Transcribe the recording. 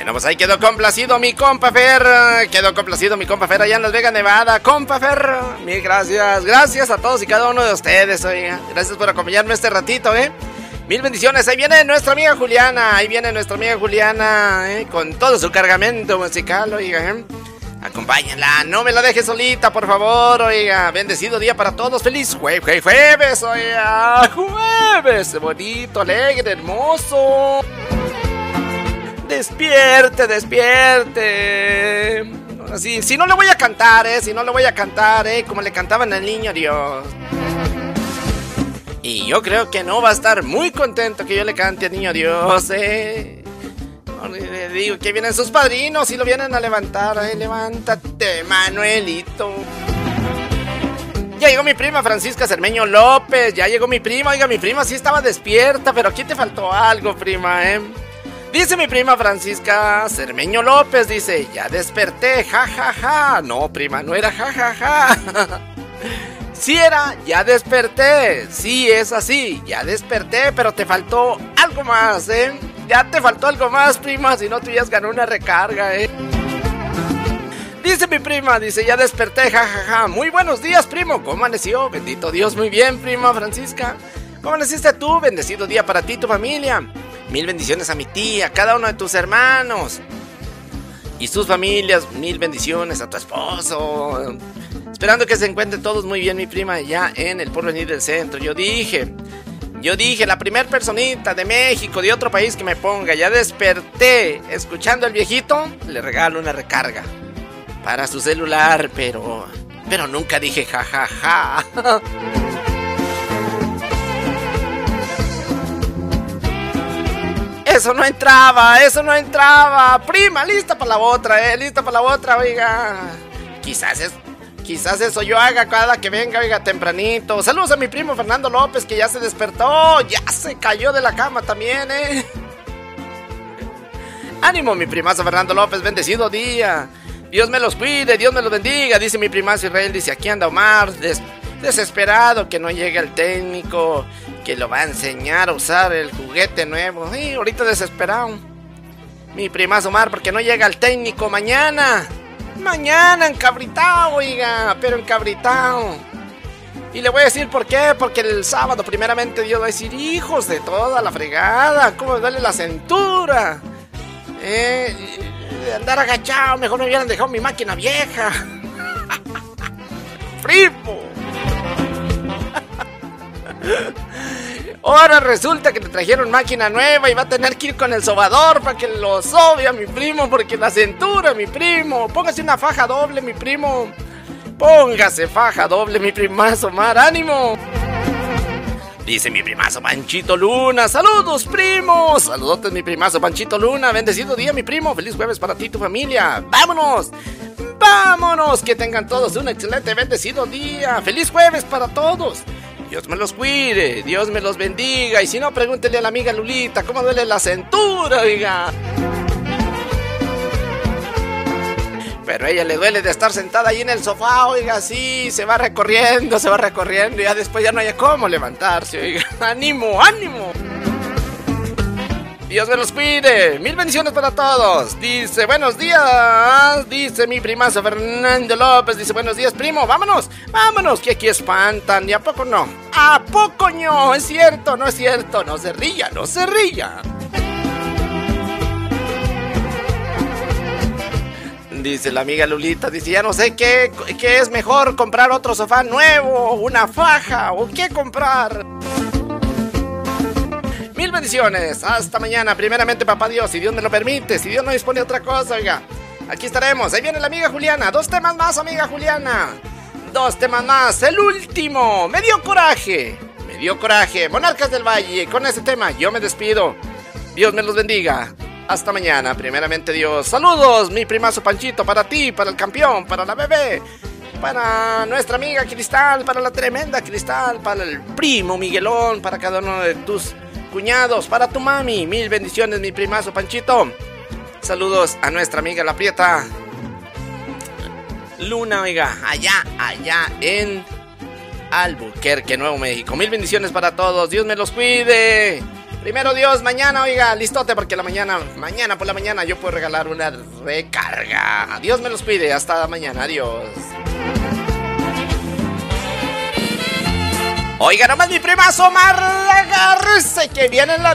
Bueno, pues ahí quedó complacido mi compa Fer. Quedó complacido mi compa Fer allá en Las Vegas, Nevada. Compa Fer, mil gracias. Gracias a todos y cada uno de ustedes, oiga. Gracias por acompañarme este ratito, Mil bendiciones. Ahí viene nuestra amiga Juliana. Con todo su cargamento musical, oiga, Acompáñenla, no me la dejes solita, por favor, oiga. Bendecido día para todos. Feliz jueves, oiga. Jueves, bonito, alegre, hermoso. Despierte. Así, si no le voy a cantar, como le cantaban al niño Dios. Y yo creo que no va a estar muy contento que yo le cante al niño Dios, Le digo que vienen sus padrinos y lo vienen a levantar, Levántate, Manuelito. Ya llegó mi prima Francisca Cermeño López. Ya llegó mi prima. Oiga, mi prima sí estaba despierta, pero aquí te faltó algo, prima, Dice mi prima Francisca Cermeño López, dice, ya desperté, ja. No, prima, no era ja. Sí era, ya desperté. Sí, es así, ya desperté, pero te faltó algo más, Ya te faltó algo más, prima, si no te hubieras ganado una recarga, Dice mi prima, dice, ya desperté, ja. Muy buenos días, primo, ¿cómo amaneció? Bendito Dios, muy bien, prima Francisca. ¿Cómo amaneciste tú? Bendecido día para ti y tu familia. Mil bendiciones a mi tía, a cada uno de tus hermanos y sus familias. Mil bendiciones a tu esposo. Esperando que se encuentren todos muy bien, mi prima, ya en el Porvenir del Centro. Yo dije, la primer personita de México, de otro país que me ponga, ya desperté, escuchando al viejito, le regalo una recarga para su celular, pero nunca dije ja. Eso no entraba. Prima, lista para la otra, oiga. Quizás eso yo haga cada que venga, oiga, tempranito. Saludos a mi primo Fernando López, que ya se despertó, ya se cayó de la cama también, Ánimo, mi primazo Fernando López, bendecido día. Dios me los cuide, Dios me los bendiga. Dice mi primazo Israel, dice, aquí anda Omar, desesperado que no llegue el técnico que lo va a enseñar a usar el juguete nuevo. Ahorita desesperado mi primazo Omar porque no llega el técnico mañana encabritado, oiga, pero encabritado. Y le voy a decir por qué, porque el sábado primeramente Dios va a decir, hijos de toda la fregada, cómo me duele la cintura, de andar agachado, mejor me hubieran dejado mi máquina vieja. Primo. Ahora resulta que le trajeron máquina nueva y va a tener que ir con el sobador para que lo sobe a mi primo, porque la cintura, mi primo. Póngase una faja doble, mi primo. Póngase faja doble, mi primazo Omar, ánimo. Dice mi primazo Panchito Luna, saludos, primo. Saludotes, mi primazo Panchito Luna, bendecido día, mi primo. Feliz jueves para ti y tu familia. Vámonos, que tengan todos un excelente, bendecido día. Feliz jueves para todos. Dios me los cuide, Dios me los bendiga. Y si no, pregúntele a la amiga Lulita cómo duele la cintura, oiga. Pero a ella le duele de estar sentada ahí en el sofá, oiga, así, se va recorriendo, y ya después ya no hay cómo levantarse, oiga. ¡Ánimo! Dios me los cuide. Mil bendiciones para todos. Dice, buenos días. Dice mi primazo Fernando López. Dice, buenos días, primo. Vámonos, que aquí espantan. ¿Y a poco no? ¿A poco no? ¿Es cierto? No es cierto. No se ría. Dice la amiga Lulita, dice, ya no sé qué es mejor, comprar otro sofá nuevo, una faja, o qué comprar. Mil bendiciones, hasta mañana, primeramente papá Dios, si Dios me lo permite, si Dios no dispone otra cosa, oiga, aquí estaremos. Ahí viene la amiga Juliana, 2 temas más, amiga Juliana, 2 temas más, el último, me dio coraje, Monarcas del Valle, con ese tema yo me despido, Dios me los bendiga, hasta mañana, primeramente Dios. Saludos, mi primazo Panchito, para ti, para el campeón, para la bebé, para nuestra amiga Cristal, para la tremenda Cristal, para el primo Miguelón, para cada uno de tus cuñados, para tu mami. Mil bendiciones, mi primazo Panchito. Saludos a nuestra amiga la Prieta Luna, oiga, allá en Albuquerque, Nuevo México. Mil bendiciones para todos, Dios me los cuide. Primero Dios, mañana, oiga, listote, porque mañana por la mañana yo puedo regalar una recarga. Dios me los cuide, hasta mañana, adiós. Oiga, nomás mi prima Somar, agárrese que vienen las